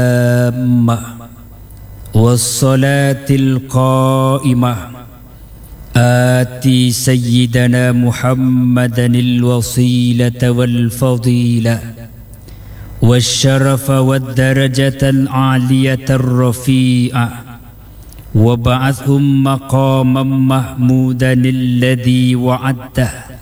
والصلاة القائمة آتي سيدنا محمدا الوسيلة والفضيلة والشرف والدرجة العالية الرفيعة وابعثهم مقاما محمودا الذي وعدته